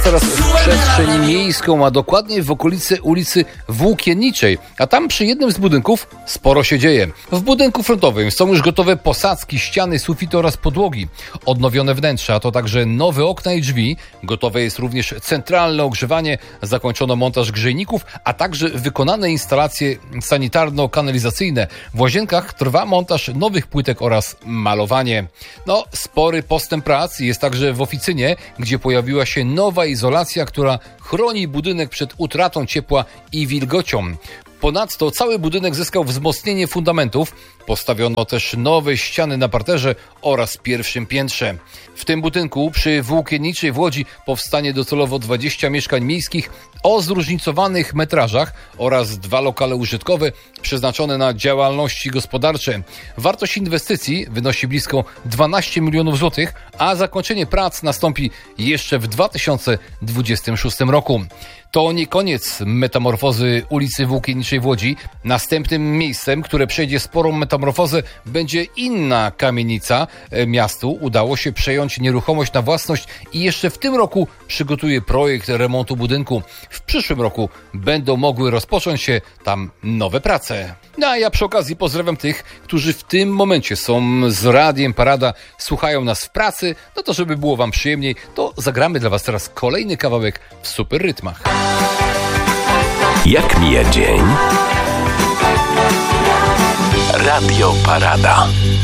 Teraz w przestrzeń miejską, a dokładnie w okolicy ulicy Włókienniczej, a tam przy jednym z budynków sporo się dzieje. W budynku frontowym są już gotowe posadzki, ściany, sufity oraz podłogi, odnowione wnętrza, a to także nowe okna i drzwi. Gotowe jest również centralne ogrzewanie, zakończono montaż grzejników, a także wykonane instalacje sanitarno-kanalizacyjne. W łazienkach trwa montaż nowych płytek oraz malowanie. Spory postęp prac jest także w oficynie, gdzie pojawiła się nowa izolacja, która chroni budynek przed utratą ciepła i wilgocią. Ponadto cały budynek zyskał wzmocnienie fundamentów. Postawiono też nowe ściany na parterze oraz pierwszym piętrze. W tym budynku przy Włókienniczej w Łodzi powstanie docelowo 20 mieszkań miejskich o zróżnicowanych metrażach oraz 2 lokale użytkowe przeznaczone na działalności gospodarcze. Wartość inwestycji wynosi blisko 12 milionów złotych, a zakończenie prac nastąpi jeszcze w 2026 roku. To nie koniec metamorfozy ulicy Włókienniczej w Łodzi. Następnym miejscem, które przejdzie sporą metamorfozę, będzie inna kamienica. Miastu udało się przejąć nieruchomość na własność i jeszcze w tym roku przygotuje projekt remontu budynku. W przyszłym roku będą mogły rozpocząć się tam nowe prace. A ja przy okazji pozdrawiam tych, którzy w tym momencie są z Radiem Parada, słuchają nas w pracy. To żeby było wam przyjemniej, to zagramy dla was teraz kolejny kawałek w super rytmach. Jak mija dzień? Radio Parada.